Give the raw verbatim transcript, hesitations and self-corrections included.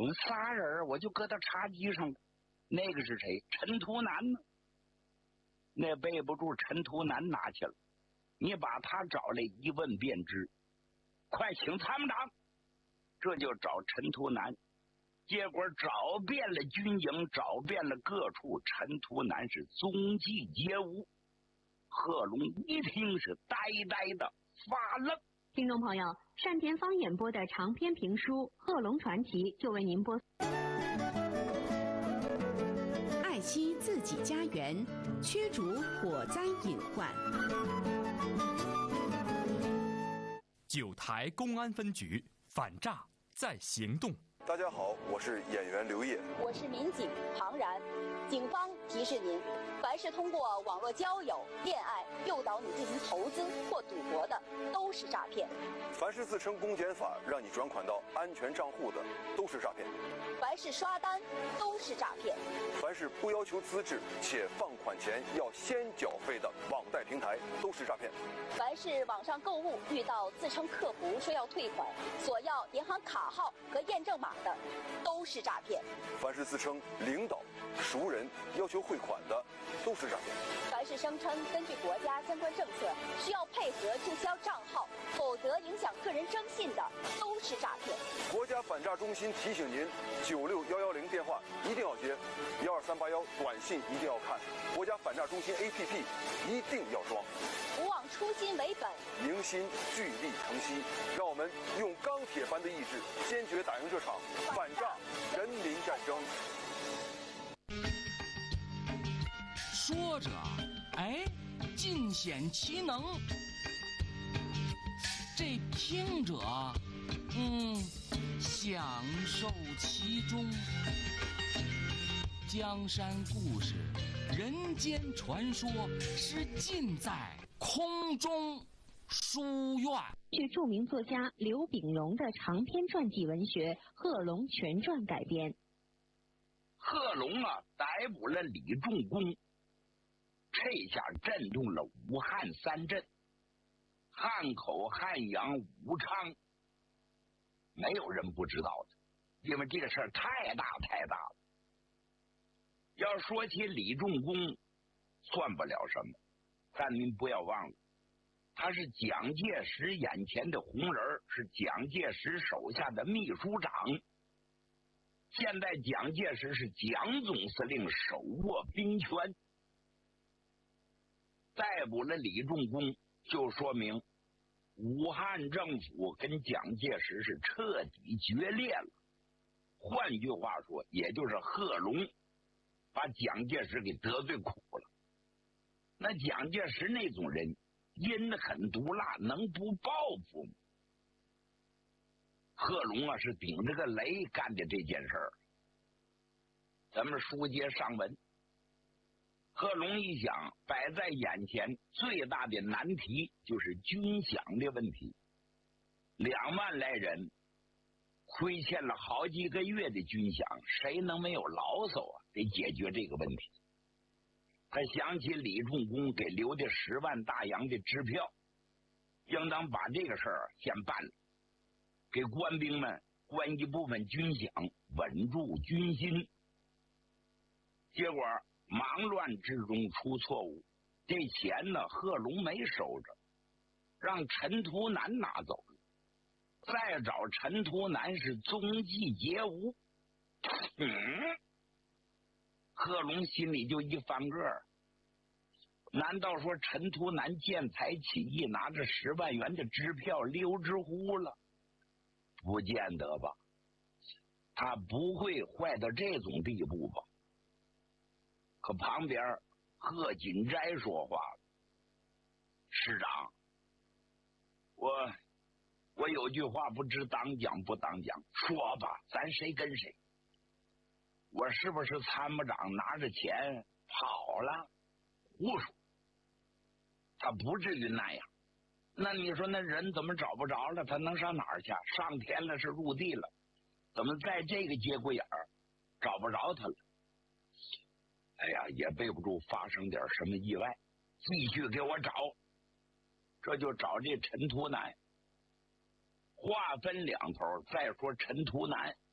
我们仨人我就搁到茶几上了。那个是谁？陈图南呢？那背不住陈图南拿去了。你把他找来一问便知。快请参谋长。这就找陈图南。结果找遍了军营，找遍了各处，陈图南是踪迹皆无。贺龙一听是呆呆的发愣。 听众朋友，单田芳演播的长篇评书《贺龙传奇》就为您播。 爱惜自己家园，驱逐火灾隐患。 九台公安分局反诈在行动。 大家好，我是演员刘烨， 我是民警庞然。警方提示您，凡是通过网络交友、恋爱诱导你进行投资或赌博的，都是诈骗； 凡是自称公检法让你转款到安全账户的，都是诈骗； 凡是刷单，都是诈骗； 凡是不要求资质且放款前要先缴费的网贷平台，都是诈骗； 凡是网上购物遇到自称客服说要退款，索要银行卡号和验证码的，都是诈骗； 凡是自称领导、熟人要求汇款的，都是诈骗； 凡是声称根据国家相关政策需要配合注销账号，否则影响个人征信的，都是诈骗。 国家反诈中心提醒您：九六幺幺零电话一定要接，幺二三八幺短信一定要看，国家反诈中心 A P P 一定要装。 不忘初心为本， 凝心聚力承袭，让我们用钢铁般的意志，坚决打赢这场反诈人民战争。 说着，哎，尽显其能；这听者，嗯，享受其中。江山故事、人间传说，是尽在空中书院。 据著名作家刘秉荣的长篇传记文学《贺龙全传》改编。 贺龙啊，逮捕了李仲公，这下震动了武汉三镇，汉口、汉阳、武昌，没有人不知道的，因为这个事儿太大太大了。要说起李仲公，算不了什么，但您不要忘了，他是蒋介石眼前的红人，是蒋介石手下的秘书长。现在蒋介石是蒋总司令，手握兵权，逮捕了李仲公，就说明武汉政府跟蒋介石是彻底决裂了。换句话说，也就是贺龙把蒋介石给得罪苦了。那蒋介石那种人阴狠毒辣，能不报复吗？贺龙啊，是顶着个雷干的这件事儿。咱们书接上文，贺龙一想，摆在眼前最大的难题就是军饷的问题。两万来人亏欠了好几个月的军饷，谁能没有牢骚啊？得解决这个问题。他想起李仲公给留的十万大洋的支票，应当把这个事儿先办了，给官兵们关一部分军饷，稳住军心。结果忙乱之中出错误，这钱呢，贺龙没收着，让陈图南拿走了。再找陈图南是踪迹皆无。嗯，贺龙心里就一翻个儿，难道说陈图南见财起意，拿着十万元的支票溜之乎了？不见得吧，他不会坏到这种地步吧？可旁边贺锦斋说话了：“师长，我我有句话不知当讲不当讲，说吧，咱谁跟谁？我是不是参谋长拿着钱跑了？胡说，他不至于那样。那你说那人怎么找不着了？他能上哪儿去？上天了是入地了，怎么在这个节骨眼儿找不着他了？哎呀，也背不住发生点什么意外，继续给我找。这就找这陈图南。话分两头，再说陈图南